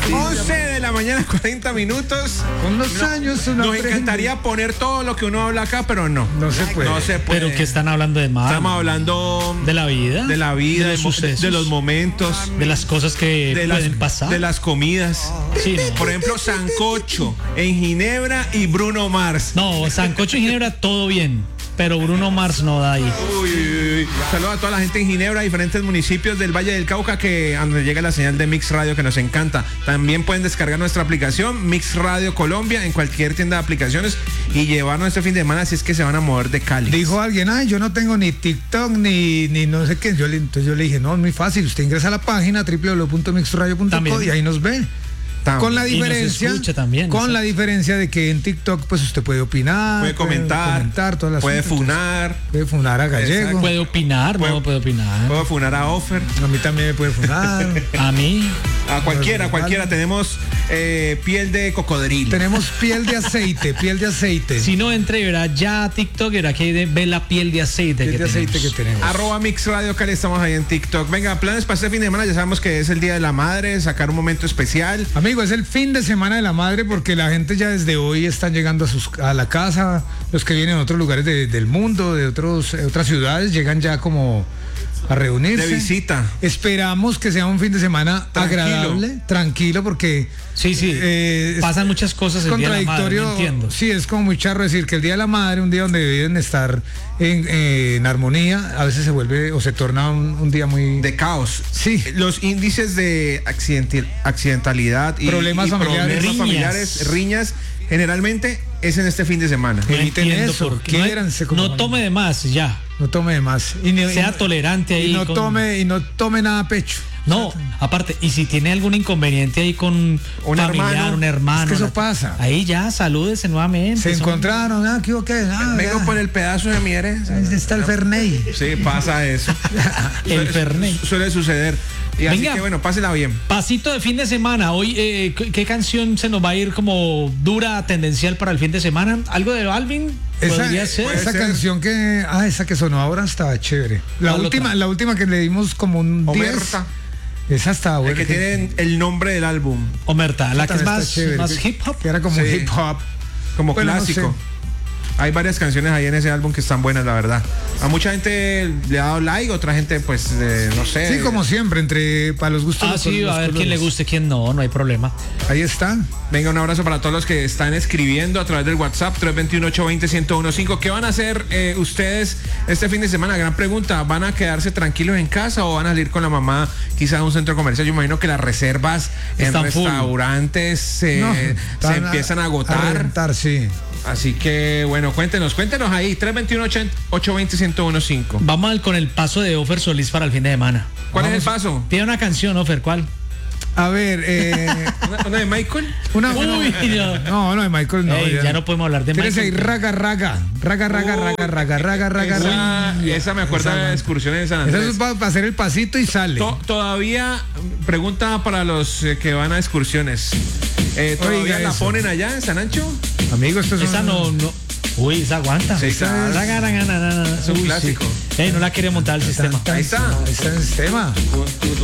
11 de la mañana, 40 minutos. Con los años uno Nos aprende. encantaría poner todo lo que uno habla acá, pero no. No se puede. No se puede. Pero que están hablando de más. Estamos hablando de la vida. de la vida, de los sucesos, de los momentos, de las cosas que pueden pasar. de las comidas. Sí, no. Por ejemplo, sancocho en Ginebra y Bruno Mars. No, sancocho y Ginebra, todo bien. Pero Bruno Mars no da ahí. Uy, uy, uy. Saludos a toda la gente en Ginebra, diferentes municipios del Valle del Cauca, que donde llega la señal de Mix Radio, que nos encanta. También pueden descargar nuestra aplicación Mix Radio Colombia en cualquier tienda de aplicaciones y llevarnos este fin de semana si es que se van a mover de Cali. Dijo alguien, ay, yo no tengo ni TikTok ni no sé qué. Entonces yo le dije, no, es muy fácil. Usted ingresa a la página www.mixradio.co También. y ahí nos ve. Con la Y nos diferencia, escucha también, con exacto. la diferencia de que en TikTok pues usted puede opinar, Puede comentar, todas las puede cosas. funar, Puede funar a Gallego. Exacto. Puede opinar, Puede- no puede opinar. puede funar a Offer, A mí también me puede funar. A mí. a cualquiera. Tenemos piel de cocodrilo. Tenemos piel de aceite. Si no entre y verá ya a TikTok, verá que ahí ve la piel de aceite Piel que de aceite tenemos. que tenemos. @ Mix Radio Cali, estamos ahí en TikTok. Venga, planes para este fin de semana, ya sabemos que es el Día de la Madre, sacar un momento especial. Amigo, es el fin de semana de la madre porque la gente ya desde hoy están llegando a la casa, los que vienen de otros lugares del mundo, de otras ciudades, llegan ya como a reunirse. De visita. Esperamos que sea un fin de semana Tranquilo. agradable, tranquilo, porque Sí, pasan muchas cosas el día de la madre, contradictorio. no entiendo. Sí, es como muy charro decir que el Día de la Madre, un día donde deben estar en armonía, a veces se vuelve o se torna un día muy... De caos. Sí. Los índices de accidentalidad y Problemas familiares. problemas familiares, riñas, generalmente es en este fin de semana. No Eviten entiendo eso, por qué. quiéranse como No van. tome de más, ya. No tome de más. Sea tolerante ahí. Y no con- tome nada a pecho. No, aparte, y si tiene algún inconveniente ahí con Un familiar, hermano, un hermano. es que eso pasa. Ahí ya, salúdese nuevamente. Se son- encontraron, ¿qué hubo qué? Vengo por el pedazo de miere. Ahí está el Ferney. Sí, pasa eso. El Fernet. Suele suceder. Y así Venga. que bueno, pásela bien. Pasito de fin de semana. Hoy, ¿qué canción se nos va a ir como dura, tendencial para el fin de semana? ¿Algo de Balvin? Podría ser. puede Esa ser. canción esa que sonó ahora estaba chévere. ¿Cuál otra? La última que le dimos como un 10. Omerta, Esa estaba el buena. que tiene el nombre del álbum, Omerta, la que es También está más, chévere, más que- hip hop. Que era como Sí. hip hop. como Bueno, no clásico. sé. Hay varias canciones ahí en ese álbum que están buenas, la verdad. A mucha gente le ha dado like, otra gente pues no sé. Sí, como siempre, para los gustos. los Sí, a ver quién le colores. guste, quién no hay problema. Ahí está. Venga, un abrazo para todos los que están escribiendo a través del WhatsApp 321-820-1015. ¿Qué van a hacer ustedes este fin de semana? Gran pregunta. ¿Van a quedarse tranquilos en casa o van a salir con la mamá quizás a un centro comercial? Yo imagino que las reservas en Están full. restaurantes se empiezan a agotar. reventar, sí. Así que bueno, cuéntenos ahí 321-820-1015. Vamos con el paso de Offer Solís para el fin de semana. ¿Cuál es el paso? Pide una canción, Offer, ¿cuál? A ver, ¿Una de Michael? Uy, no. no, de Michael no. Ey, ya no podemos hablar de Tienes ahí Michael. raga. Esa me acuerda de excursiones de San Eso Andrés. es para hacer el pasito y sale. Todavía, pregunta para los que van a excursiones. ¿Todavía Oiga la eso. ponen allá en San Ancho? Amigo, esto es Esa no. Uy, esa aguanta. Sí, claro. Es un clásico. no la quiere montar el sistema. Ahí está. Ahí está el sistema.